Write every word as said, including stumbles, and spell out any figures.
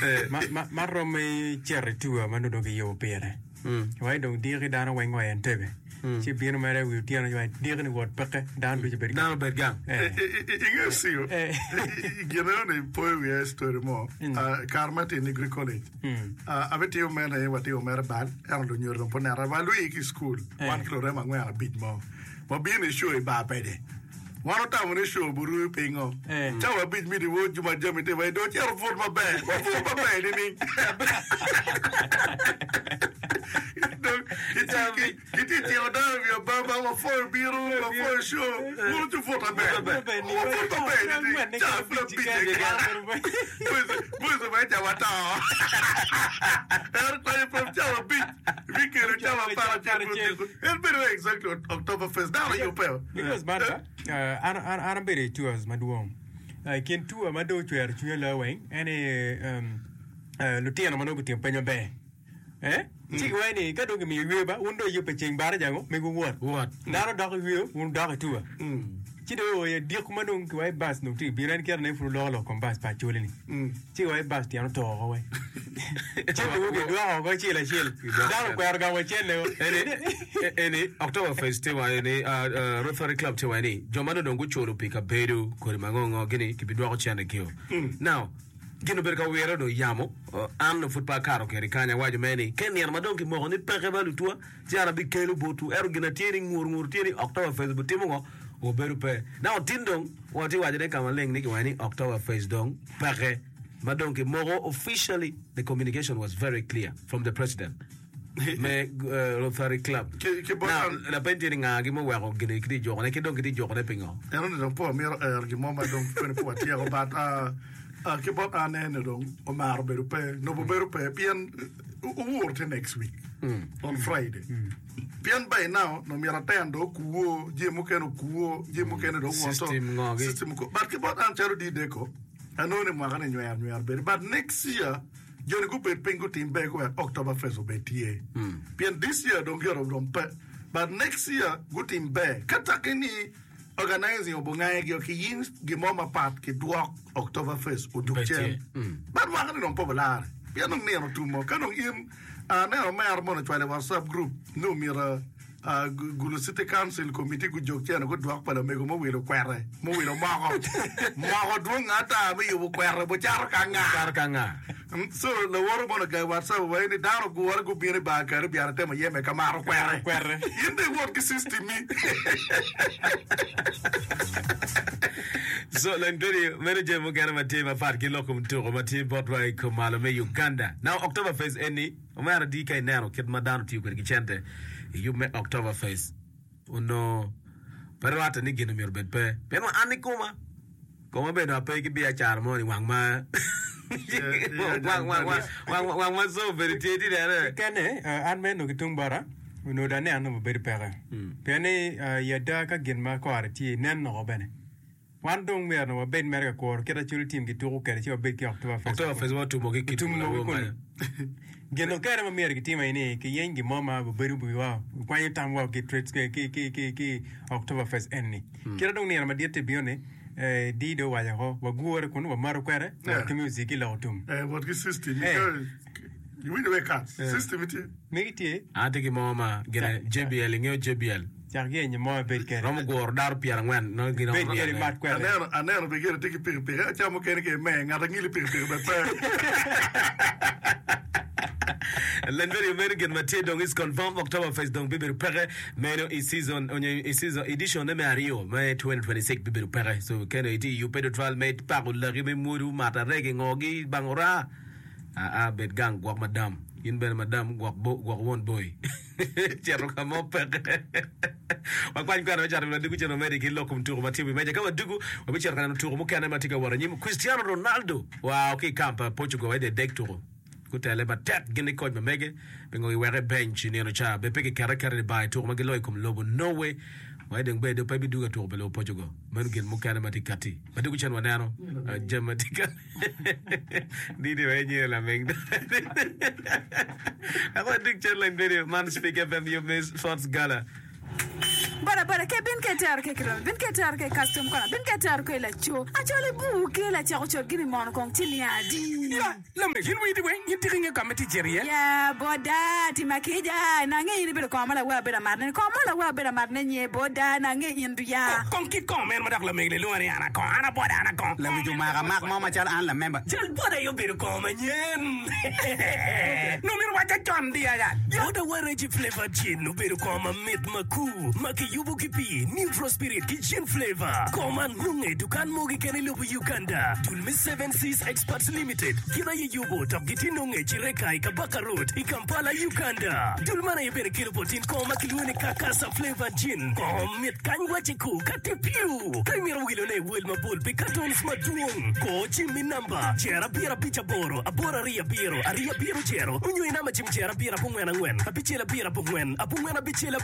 ma ma ma rome cherry tua manu do yo pere wai do diri dana wai ngoi entebe ci biir mere wi tiana wai diri ni wot peke dan du ci ber dan ber gang io sì ghione poi vi è storia mo Carmati in Negri College avete io mena io vado mera bad erano lo nyoro po nera va lui ki school one kilo ma ngwa bit mo mo bien show e ba pede one time when show buru pingo chawa bit mi di wo juma jami te vai do chero for ma be for ma be ni It it it you know your baba wa for biru wa for show wo tu for ta be wo for ta be ni cha fla bit pues pues vai ta wata er ta from chawa bit we can chawa para chawa el pero exactly October first down you pay because banda ana ana ana bere tu as maduong ken tu amado chwer chwela wen ene um lutiana manogo tempenyo be eh Chị quay này các đôi cái mì huế ba uống đôi yêu phải trình bá ra chẳng mấy cũng buồn buồn đã nó đọc cái huế uống đọc cái tua chị đôi đi cũng mà đông cái quay bus nông thị biến cái này phụ lo lo còn bus phải chui lên chị quay bus thì nó to quá chị đôi cái đứa họ có chị là chị đã nó quay ra ngoài trên này ene ene October Fest te wa ene Rotary Club te wa ene jomano dongo choro pika bedu ko mangongo gini kibidwa ko chane kio now gino berka wera do yamo am no football karo ke rikanya wajo meni kenyer madonki mo ni peke balu tua tiara bi kelu botu ero gina tieri ngur ngur tieri October Facebook timo ngo o beru pe now tindong wati wajo de kamaleng ni wani October Fest dong peke madonki mo officially the communication was very clear from the president me Rotary Club now la pentiri nga gimo wa ko gine kidi jogo ne kidong kidi jogo ne pingo ero no po mi er gimo madong ko po tiero bata Uh, ke bot ane dong o mar beru pe no beru pe pian award next week mm. on Friday mm. pian by now no mi ratendo kuo je mo keno kuo je mo keno do wo so system ko but ke bot an charo di deko anone mo ngane nyoyar nyoyar beru but next year joni ko pe pengo team be ko October Fest obetie mm. pian this year don't get of them but next year go team be katakeni organizing obongaye gyo ki yin gimoma pat ki duok October Fest o dukchen but wa kan non popular ya non nero tumo kanong im na o mer mo na chwale WhatsApp group no mira gulu city council committee gu jokchen go duok pala me go mo wiro kwere mo wiro ma ko ma ko du ngata me yo kwere bo char ka nga char ka nga so the woro mo na ga WhatsApp wa ni daro go war go bire ba ka bi arate mo yeme ka maro kwere kwere in the work system me so then very manager mo gana matema fat ki lokum to mati botway ko malo me Uganda now October Fest any o mara D K nero kit madano ti ko ki chente you me October Fest uno pero ata ni gino mir bet pe pero ani kuma como be no pe ki bi achar mo ni wang ma wang wang wang wang wang so very tedi there kane an me no kitung bara uno da ne anu be pere pene ya da ka gin ma ko arti nen no bene wan dong mer no ben mer ko kera chul team ki to kera chi be ki October Fest October Fest wa tu mo ki tu mo ma geno kera ma mer ki team ine ki yengi mama bu beru bu wa kwa yitam wa ki trades ki ki ki ki October Fest enni kera dong ne ma diete bione eh dido wa ya ho wa guore kunu wa maro kwere ki music la otum eh what ki system you win the way card system it me ki ate ki mama gena J B L ngeo J B L Charge ni mo be ke rom gor dar piar ngwen no gino be ke mat kwa anero anero be ke tiki pir pir chamo ke ke me ngata ngili pir pir be pe Lenderi American Matedong is confirmed October Fest dong bibiru pere meno i season onye i season edition de Mario May twenty twenty-six bibiru pere so keno iti you pedo trial mate parula ribe muru mata rege ngogi bangora a a bet gang gwak madam in ben madam gwak bo gwak won boy chero kamo pere wakwan kwa na charo ndiku chero meri ki lokum turu matibu meje kama dugu wabichara kana turu mukana matika waranyim Cristiano Ronaldo wa okay kampa Portugal wede deck turu kutele ba tet gini coach ma mege bengo i were bench ni no cha be peke kara kara ba to ma gelo kom lobo no way wa de ngbe de pa bi duga to belo Portugal man gel mu kana matikati ba dugu chan wanano jamatika di de we ni la meng I want to tell you man speak F M you miss Forts Gala Bara bara ke bin ke tar ke kro bin ke tar ke custom kona bin ke tar ke la cho a cho le bu ke la cha cho gini mon kong tini adi ya la me hin wi di we yin ti nge kamati jeria ya boda ti makija na nge ni be ko mala wa be na marne ko mala wa be na marne nye boda na nge indu ya kon ki kon men madak la me le lo ani ana kon ana boda ana kon la mi ju ma ga mak mo ma chal an la member jal boda yo be ko ma nyen no mi wa cha chon dia ya boda wa reji flavor gin no be ko ma mit maku maki yubu kipi neutral spirit kitchen flavor koma nunge dukan mogi kene lubu Uganda dulmi seven seas experts limited kina ye yubo top giti nunge chireka ikabaka road ikampala Uganda dulmana ye bere kilo potin koma kilwene kakasa flavor gin komit kanywa chiku katipiu kaimira wilo ne wilma bul pikaton smaduong ko chimi namba chera bira picha boro abora ria biro aria biro chero unyo inama chim chera bira pungwena ngwen apichela bira pungwen apungwena bichela